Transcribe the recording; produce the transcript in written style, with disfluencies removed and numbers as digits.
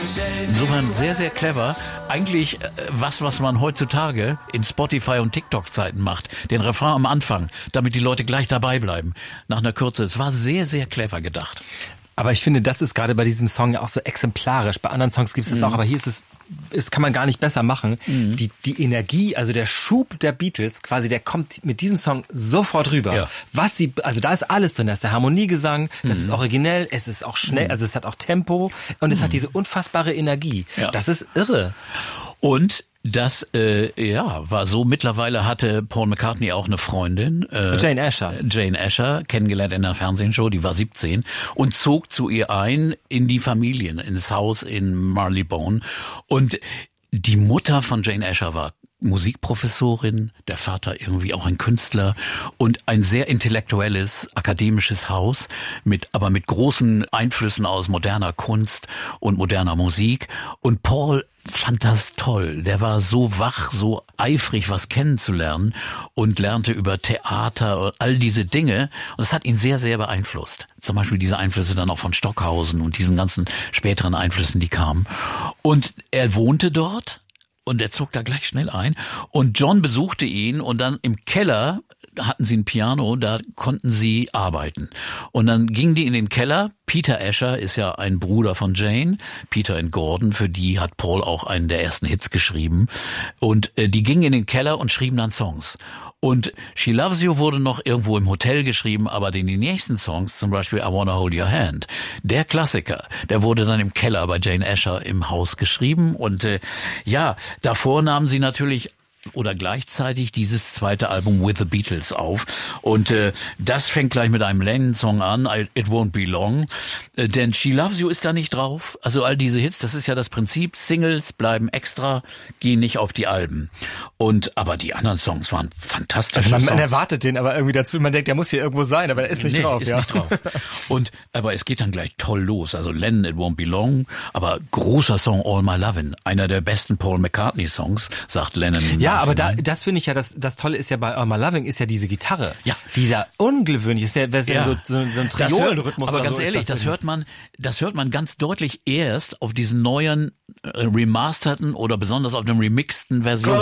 Insofern sehr, sehr clever. Eigentlich was man heutzutage in Spotify und TikTok-Zeiten macht. Den Refrain am Anfang, damit die Leute gleich dabei bleiben. Nach einer Kürze. Es war sehr, sehr clever gedacht. Aber ich finde, das ist gerade bei diesem Song ja auch so exemplarisch. Bei anderen Songs gibt es das auch, aber hier ist es kann man gar nicht besser machen. Die Energie, also der Schub der Beatles, quasi, der kommt mit diesem Song sofort rüber. Ja. Also da ist alles drin. Da ist der Harmoniegesang, das ist originell, es ist auch schnell, also es hat auch Tempo und es hat diese unfassbare Energie. Ja. Das ist irre. Und das war so. Mittlerweile hatte Paul McCartney auch eine Freundin, Jane Asher, kennengelernt in einer Fernsehshow, die war 17 und zog zu ihr ein in die Familien, ins Haus in Marylebone. Und die Mutter von Jane Asher war Musikprofessorin, der Vater irgendwie auch ein Künstler und ein sehr intellektuelles, akademisches Haus, aber mit großen Einflüssen aus moderner Kunst und moderner Musik. Und Paul fand das toll. Der war so wach, so eifrig, was kennenzulernen und lernte über Theater und all diese Dinge. Und das hat ihn sehr, sehr beeinflusst. Zum Beispiel diese Einflüsse dann auch von Stockhausen und diesen ganzen späteren Einflüssen, die kamen. Und er wohnte dort. Und er zog da gleich schnell ein. Und John besuchte ihn und dann im Keller hatten sie ein Piano, da konnten sie arbeiten. Und dann gingen die in den Keller. Peter Asher ist ja ein Bruder von Jane, Peter and Gordon, für die hat Paul auch einen der ersten Hits geschrieben. Und die gingen in den Keller und schrieben dann Songs. Und She Loves You wurde noch irgendwo im Hotel geschrieben, aber die nächsten Songs, zum Beispiel I Wanna Hold Your Hand, der Klassiker, der wurde dann im Keller bei Jane Asher im Haus geschrieben. Und davor nahmen sie natürlich oder gleichzeitig dieses zweite Album With the Beatles auf. Und das fängt gleich mit einem Lennon-Song an, It Won't Be Long. Denn She Loves You ist da nicht drauf. Also all diese Hits, das ist ja das Prinzip. Singles bleiben extra, gehen nicht auf die Alben. Aber die anderen Songs waren fantastisch. Also man erwartet den aber irgendwie dazu. Man denkt, der muss hier irgendwo sein, aber er ist nicht drauf. Ist nicht drauf. Aber es geht dann gleich toll los. Also Lennon, It Won't Be Long. Aber großer Song, All My Lovin'. Einer der besten Paul McCartney-Songs, sagt Lennon. Ja, aber das finde ich ja, das Tolle ist ja bei All My Lovin' ist ja diese Gitarre. Ja. Dieser ungewöhnliche, ist ja so ein Triolenrhythmus. Aber ganz ehrlich, das hört man ganz deutlich erst auf diesen neuen remasterten oder besonders auf dem remixten Version.